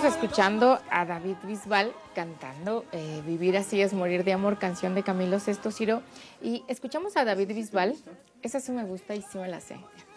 Estamos escuchando a David Bisbal cantando Vivir así es morir de amor, canción de Camilo Sesto Ciro. Y escuchamos a David Bisbal, esa sí me gusta y sí me la sé.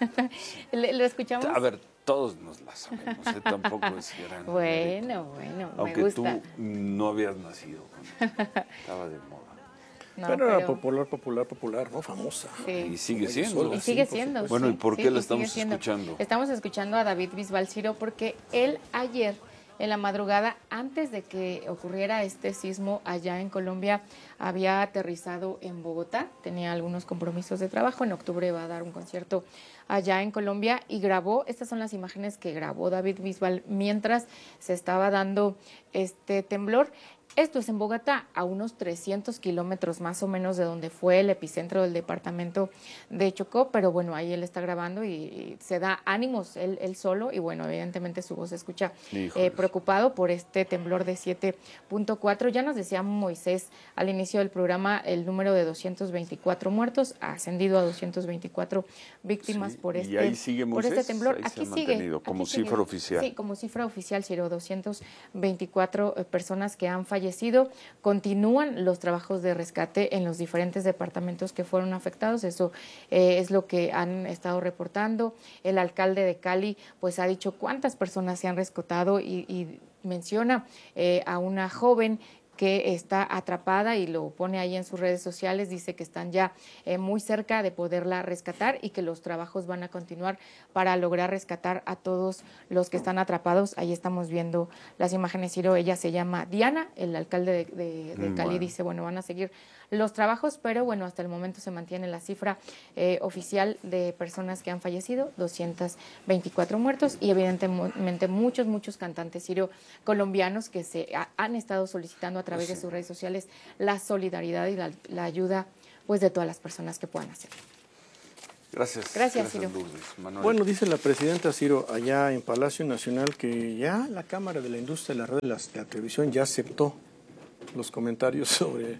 Lo escuchamos. A ver, todos nos la sabemos, tampoco es gran. Bueno, aunque me gusta. Tú no habías nacido cuando estaba de moda. No, pero era popular, ¿no? Famosa. Sí. Y sigue siendo. Y sigue siendo. Bueno, ¿y por qué la estamos siendo. escuchando? Estamos escuchando a David Bisbal Ciro porque él ayer, en la madrugada, antes de que ocurriera este sismo allá en Colombia, había aterrizado en Bogotá, tenía algunos compromisos de trabajo, en octubre va a dar un concierto allá en Colombia y grabó, estas son las imágenes que grabó David Bisbal mientras se estaba dando este temblor. Esto es en Bogotá, a unos 300 kilómetros más o menos de donde fue el epicentro del departamento de Chocó, pero bueno, ahí él está grabando y se da ánimos él solo y bueno, evidentemente su voz se escucha preocupado por este temblor de 7.4. Ya nos decía Moisés al inicio del programa el número de 224 muertos, ha ascendido a 224 víctimas por y ahí sigue Moisés, por este temblor. Ahí aquí se ha sigue. Como aquí cifra sigue. oficial. Sí, como cifra oficial, Ciro, 224 personas que han fallecido. Continúan los trabajos de rescate en los diferentes departamentos que fueron afectados, eso es lo que han estado reportando. El alcalde de Cali pues ha dicho cuántas personas se han rescatado y menciona a una joven que está atrapada y lo pone ahí en sus redes sociales, dice que están ya muy cerca de poderla rescatar y que los trabajos van a continuar para lograr rescatar a todos los que están atrapados. Ahí estamos viendo las imágenes, Ciro, ella se llama Diana, el alcalde de Cali dice, bueno, van a seguir los trabajos, pero bueno, hasta el momento se mantiene la cifra oficial de personas que han fallecido, 224 muertos y evidentemente muchos cantantes, Ciro, colombianos que se han estado solicitando a través de sus redes sociales la solidaridad y la ayuda pues de todas las personas que puedan hacerlo. Gracias, Ciro. Manuel. Bueno, dice la presidenta Ciro allá en Palacio Nacional que ya la Cámara de la Industria de la Radio y la Televisión ya aceptó los comentarios sobre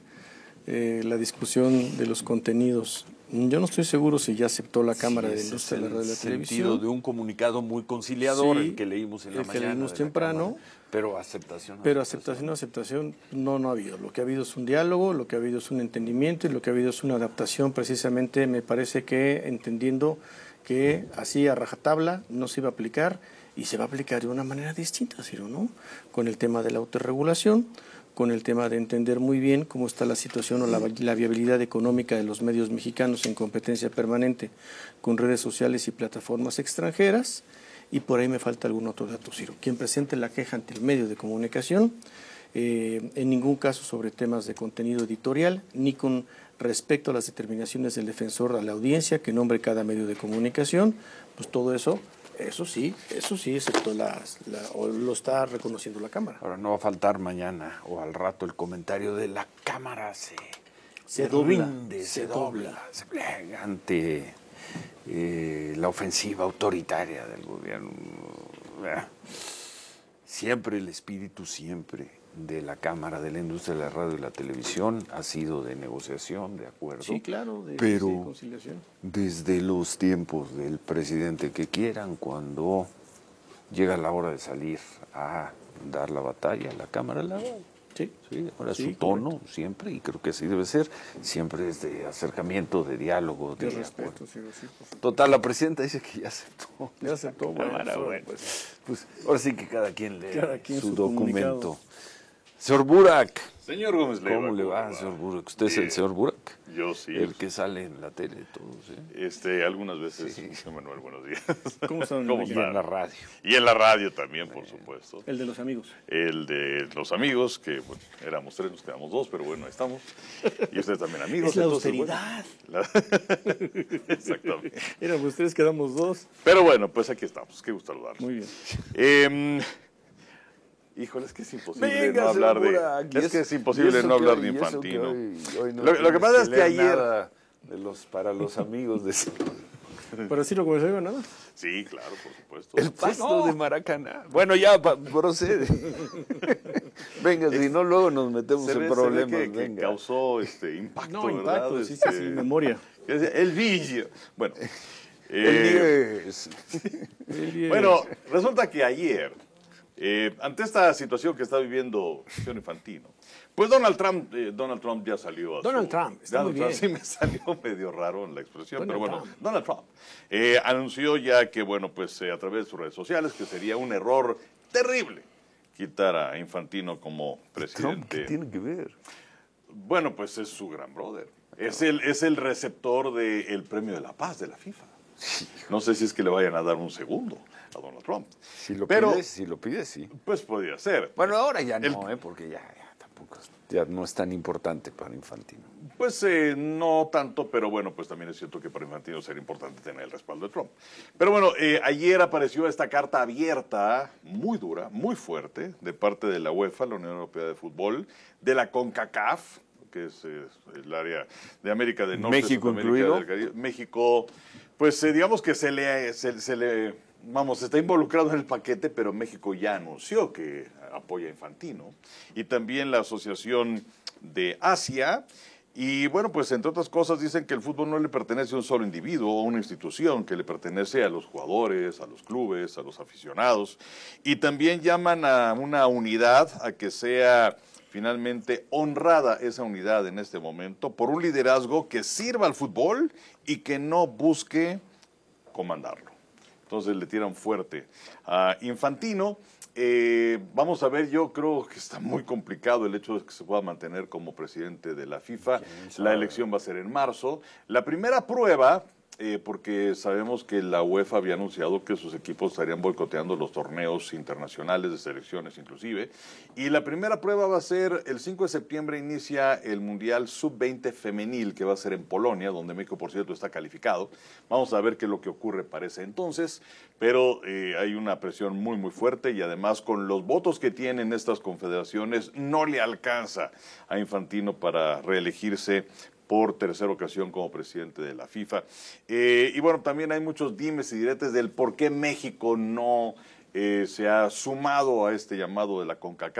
la discusión de los contenidos. Yo no estoy seguro si ya aceptó la Cámara de la Industria de la Radio y la Televisión. Sentido de un comunicado muy conciliador, el que leímos en la mañana. El que leímos temprano. Pero aceptación. Pero aceptación no ha habido. Lo que ha habido es un diálogo, lo que ha habido es un entendimiento y lo que ha habido es una adaptación, precisamente me parece que entendiendo que así a rajatabla no se iba a aplicar y se va a aplicar de una manera distinta, Ciro, ¿no? Con el tema de la autorregulación, con el tema de entender muy bien cómo está la situación o la viabilidad económica de los medios mexicanos en competencia permanente con redes sociales y plataformas extranjeras. Y por ahí me falta algún otro dato, Ciro. Quien presente la queja ante el medio de comunicación, en ningún caso sobre temas de contenido editorial, ni con respecto a las determinaciones del defensor a la audiencia que nombre cada medio de comunicación, pues todo eso sí, excepto o lo está reconociendo la Cámara. Ahora no va a faltar mañana o al rato el comentario de la Cámara se dobla, se plega ante la ofensiva autoritaria del gobierno. Siempre el espíritu de la Cámara de la Industria de la Radio y la Televisión ha sido de negociación, de acuerdo. Sí, claro, de conciliación. Desde los tiempos del presidente que quieran, cuando llega la hora de salir a dar la batalla, la Cámara la da. Sí, ahora su tono correcto. Siempre, y creo que así debe ser, siempre es de acercamiento, de diálogo, de respeto. Sí, total, la presidenta dice que ya aceptó. Ya aceptó, bueno, pues ahora sí que cada quien lee su documento. Señor Burak. Señor Gómez Leiva. ¿Cómo le va, señor Burak? ¿Usted es el señor Burak? Yo sí. El que sale en la tele y todo, ¿sí? Algunas veces, sí. Manuel, buenos días. ¿Cómo están? Y en la radio. Y en la radio también, por supuesto. El de los amigos. El de los amigos, que bueno, éramos 3, nos quedamos 2, pero bueno, ahí estamos. Y ustedes también amigos. Es la austeridad. Bueno, exactamente. Éramos 3, quedamos 2. Pero bueno, pues aquí estamos. Qué gusto saludarlos. Muy bien. Híjole, es que es imposible no hablar de... Es que es imposible no hablar de Infantino. Lo que pasa es que ayer... Para los amigos de... ¿Para decirlo como se diga nada? Sí, claro, por supuesto. El pasto de Maracaná. Bueno, ya procede. Venga, si no, luego nos metemos en problemas. Que causó impacto, no, ¿verdad? Impacto, sí, memoria. El vicio. Bueno. El 10. Bueno, resulta que ayer Ante esta situación que está viviendo el señor Infantino, pues Donald Trump ya salió. Donald Trump, está muy bien. Sí me salió medio raro en la expresión, Donald pero bueno, Trump. Donald Trump anunció ya que, bueno, pues a través de sus redes sociales que sería un error terrible quitar a Infantino como Trump, ¿qué presidente. tiene que ver? Bueno, pues es su gran brother. Es el receptor del Premio de la Paz de la FIFA. No sé si es que le vayan a dar un segundo a Donald Trump. Si lo Pero, pides, sí. pues podría ser. Bueno, ahora ya no, porque ya tampoco, ya no es tan importante para Infantino. Pues no tanto, pero bueno, pues también es cierto que para Infantino sería importante tener el respaldo de Trump. Pero bueno, ayer apareció esta carta abierta, muy dura, muy fuerte, de parte de la UEFA, la Unión Europea de Fútbol, de la CONCACAF, que es el área de América del Norte, México Sudamérica, incluido. del Caribe. México, pues digamos que se le, está involucrado en el paquete, pero México ya anunció que apoya a Infantino. Y también la Asociación de Asia. Y bueno, pues entre otras cosas dicen que el fútbol no le pertenece a un solo individuo o una institución, que le pertenece a los jugadores, a los clubes, a los aficionados. Y también llaman a una unidad, a que sea finalmente honrada esa unidad en este momento por un liderazgo que sirva al fútbol y que no busque comandarlo. Entonces le tiran fuerte a Infantino. Vamos a ver, yo creo que está muy complicado el hecho de que se pueda mantener como presidente de la FIFA. La elección va a ser en marzo. La primera prueba, porque sabemos que la UEFA había anunciado que sus equipos estarían boicoteando los torneos internacionales de selecciones inclusive. Y la primera prueba va a ser el 5 de septiembre inicia el Mundial Sub-20 femenil, que va a ser en Polonia, donde México, por cierto, está calificado. Vamos a ver qué es lo que ocurre para ese entonces, pero hay una presión muy, muy fuerte y además con los votos que tienen estas confederaciones no le alcanza a Infantino para reelegirse por tercera ocasión como presidente de la FIFA. Y bueno, también hay muchos dimes y diretes del por qué México no se ha sumado a este llamado de la CONCACAF.